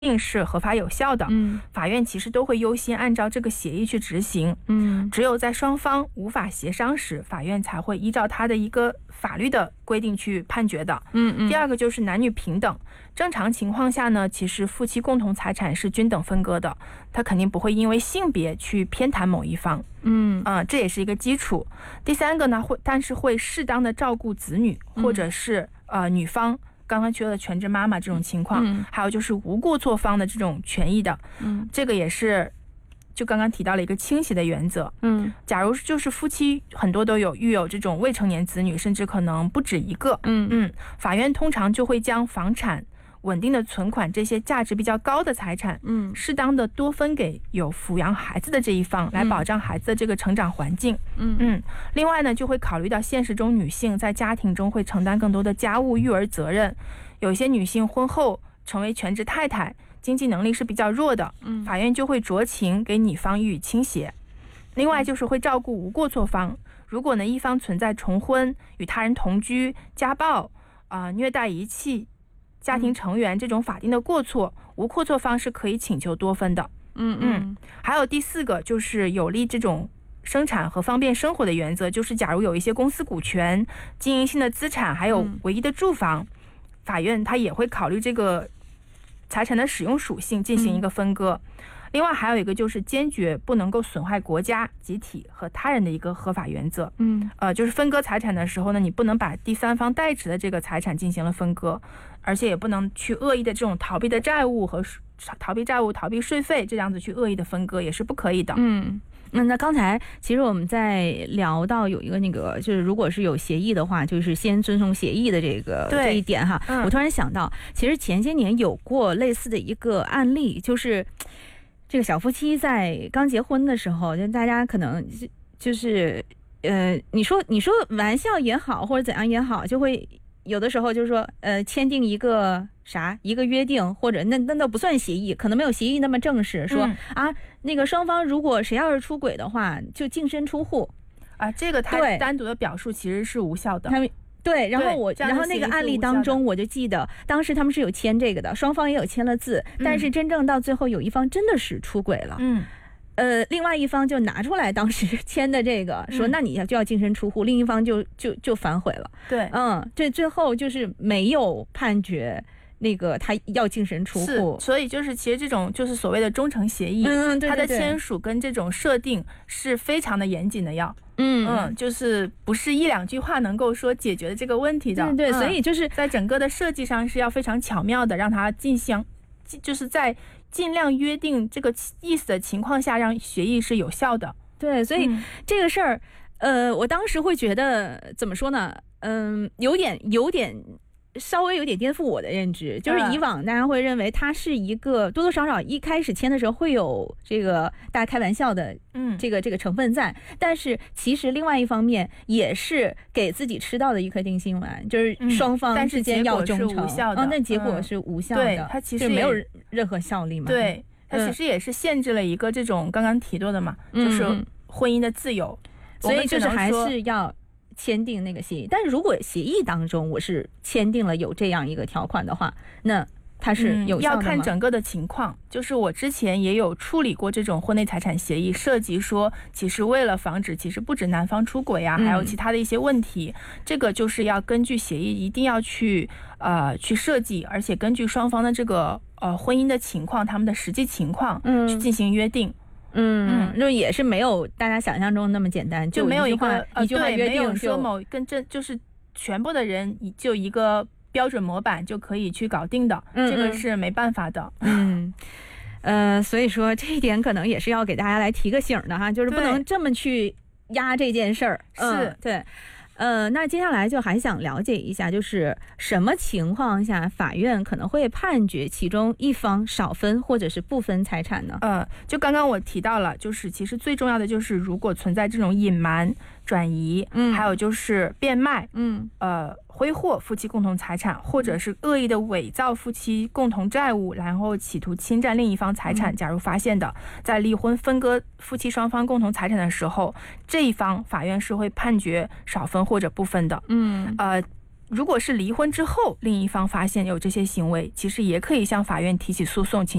定是合法有效的，法院其实都会优先按照这个协议去执行。只有在双方无法协商时，法院才会依照他的一个法律的规定去判决的。第二个就是男女平等，正常情况下呢，其实夫妻共同财产是均等分割的，他肯定不会因为性别去偏袒某一方。这也是一个基础。第三个呢，但是会适当的照顾子女，或者是女方刚刚说的全职妈妈这种情况，还有就是无过错方的这种权益的，这个也是就刚刚提到了一个倾斜的原则。假如就是夫妻很多都育有这种未成年子女，甚至可能不止一个，法院通常就会将房产、稳定的存款这些价值比较高的财产，适当的多分给有抚养孩子的这一方，来保障孩子的这个成长环境。另外呢，就会考虑到现实中女性在家庭中会承担更多的家务育儿责任，有些女性婚后成为全职太太，经济能力是比较弱的，法院就会酌情给女方予以倾斜。另外就是会照顾无过错方，如果呢一方存在重婚、与他人同居、家暴、虐待遗弃家庭成员这种法定的过错，无过错方是可以请求多分的。还有第四个就是有利这种生产和方便生活的原则，就是假如有一些公司股权、经营性的资产，还有唯一的住房，法院它也会考虑这个财产的使用属性进行一个分割。另外还有一个就是坚决不能够损害国家、集体和他人的一个合法原则。就是分割财产的时候呢，你不能把第三方代持的这个财产进行了分割，而且也不能去恶意的这种逃避的债务和逃避债务、逃避税费这样子去恶意的分割，也是不可以的。 那刚才其实我们在聊到有一个就是如果是有协议的话，就是先遵从协议的这一点哈。我突然想到，其实前些年有过类似的一个案例，就是这个小夫妻在刚结婚的时候，就大家可能就是你说玩笑也好，或者怎样也好，就会有的时候就是说签订一个约定，或者那不算协议，可能没有协议那么正式，说那个双方如果谁要是出轨的话，就净身出户这个他单独的表述其实是无效的。 对，然后那个案例当中，我就记得当时他们是有签这个的，双方也有签了字，但是真正到最后有一方真的是出轨了，另外一方就拿出来当时签的这个，说那你就要净身出户，另一方就反悔了。这最后就是没有判决那个他要净身出户。 所以就是其实这种就是所谓的忠诚协议，它的签署跟这种设定是非常的严谨的要。就是不是一两句话能够说解决的这个问题的。 对，所以就是在整个的设计上是要非常巧妙的，让它就是在尽量约定这个意思的情况下，让协议是有效的。 对，所以这个事儿，我当时会觉得怎么说呢？稍微有点颠覆我的认知，就是以往大家会认为它是一个多多少少一开始签的时候会有这个大家开玩笑的这个成分在，但是其实另外一方面也是给自己吃到的一颗定心丸，就是双方之间要忠诚。但结果是无效的， 对，它其实没有任何效力嘛。 对，它其实也是限制了一个这种刚刚提到的嘛，就是婚姻的自由。 所以就是还是要签订那个协议，但是如果协议当中我是签订了有这样一个条款的话，那它是有效的吗？ 要看整个的情况。就是我之前也有处理过这种婚内财产协议，涉及说其实为了防止其实不止男方出轨啊，还有其他的一些问题，这个就是要根据协议一定要去设计，而且根据双方的这个婚姻的情况，他们的实际情况去进行约定。 就也是没有大家想象中那么简单， 就没有一句话约定，没有说就是全部的人就一个标准模板就可以去搞定的，这个是没办法的。 所以说这一点可能也是要给大家来提个醒的哈，就是不能这么去压这件事儿。对。那接下来就还想了解一下，就是什么情况下法院可能会判决其中一方少分或者是不分财产呢？ 就刚刚我提到了，就是其实最重要的就是如果存在这种隐瞒、转移，还有就是变卖，挥霍夫妻共同财产，或者是恶意的伪造夫妻共同债务，然后企图侵占另一方财产。假如发现的，在离婚分割夫妻双方共同财产的时候，这一方法院是会判决少分或者不分的。 如果是离婚之后另一方发现有这些行为，其实也可以向法院提起诉讼，请